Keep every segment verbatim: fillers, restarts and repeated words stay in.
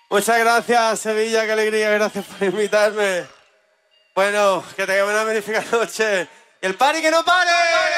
Muchas gracias, Sevilla, qué alegría, gracias por invitarme. Bueno, que tengamos una magnífica noche. ¡Y el party que no pare!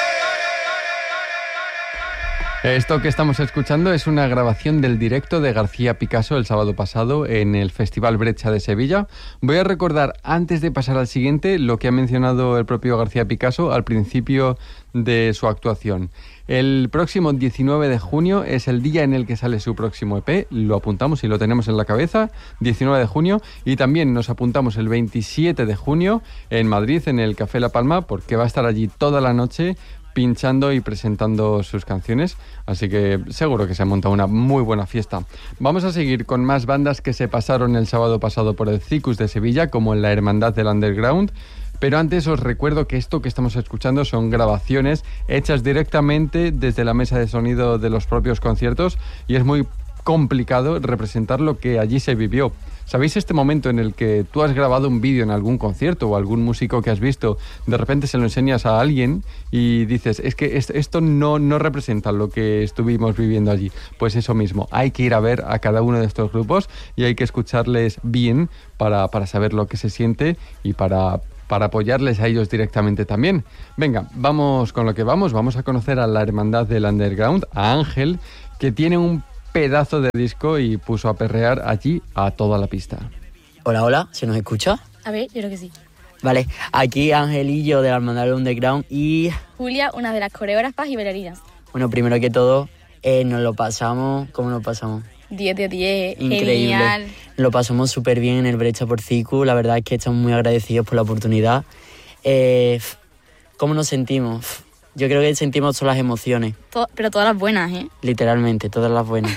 Esto que estamos escuchando es una grabación del directo de García Picasso el sábado pasado en el Festival Brecha de Sevilla. Voy a recordar, antes de pasar al siguiente, lo que ha mencionado el propio García Picasso al principio de su actuación. El próximo diecinueve de junio es el día en el que sale su próximo E P, lo apuntamos y lo tenemos en la cabeza, diecinueve de junio, y también nos apuntamos el veintisiete de junio en Madrid, en el Café La Palma, porque va a estar allí toda la noche pinchando y presentando sus canciones, así que seguro que se ha montado una muy buena fiesta. Vamos a seguir con más bandas que se pasaron el sábado pasado por el Circus de Sevilla, como La Hermandad del Underground, pero antes os recuerdo que esto que estamos escuchando son grabaciones hechas directamente desde la mesa de sonido de los propios conciertos y es muy complicado representar lo que allí se vivió. ¿Sabéis este momento en el que tú has grabado un vídeo en algún concierto o algún músico que has visto, de repente se lo enseñas a alguien y dices, es que esto no, no representa lo que estuvimos viviendo allí? Pues eso mismo, hay que ir a ver a cada uno de estos grupos y hay que escucharles bien para, para saber lo que se siente y para, para apoyarles a ellos directamente también. Venga, vamos con lo que vamos, vamos a conocer a la Hermandad del Underground, a Ángel, que tiene un pedazo de disco y puso a perrear allí a toda la pista. Hola, hola, ¿se nos escucha? A ver, yo creo que sí. Vale, aquí Angelillo de la Hermandad del Underground y Julia, una de las coreógrafas y bailarinas. Bueno, primero que todo, eh, nos lo pasamos, ¿cómo nos pasamos? diez de diez, increíble. Genial. Lo pasamos súper bien en el Brecha por Circus, la verdad es que estamos muy agradecidos por la oportunidad. Eh, ¿Cómo nos sentimos? Yo creo que sentimos todas las emociones. Todo, pero todas las buenas, ¿eh? Literalmente, todas las buenas.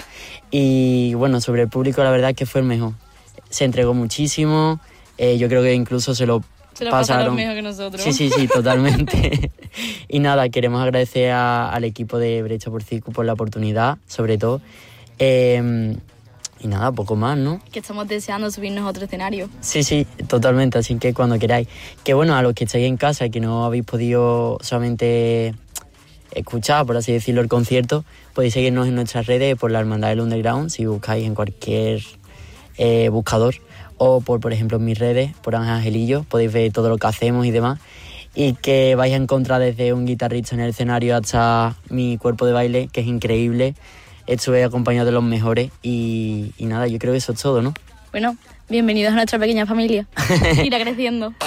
Y bueno, sobre el público la verdad es que fue el mejor. Se entregó muchísimo, eh, yo creo que incluso se lo, se lo pasaron. pasaron mejor que nosotros. Sí, sí, sí, totalmente. Y nada, queremos agradecer a, al equipo de Brecha por Circus por la oportunidad, sobre todo. Eh, y nada, poco más, ¿no? Que estamos deseando subirnos a otro escenario. Sí, sí, totalmente, así que cuando queráis. Que bueno, a los que estáis en casa y que no habéis podido solamente escuchar, por así decirlo, el concierto, podéis seguirnos en nuestras redes por la Hermandad del Underground, si buscáis en cualquier eh, buscador, o por, por ejemplo, en mis redes, por Ángel Angelillo, podéis ver todo lo que hacemos y demás. Y que vais a encontrar desde un guitarrista en el escenario hasta mi cuerpo de baile, que es increíble. Estuve acompañado de los mejores y, y nada, yo creo que eso es todo, ¿no? Bueno, bienvenidos a nuestra pequeña familia. Irá creciendo.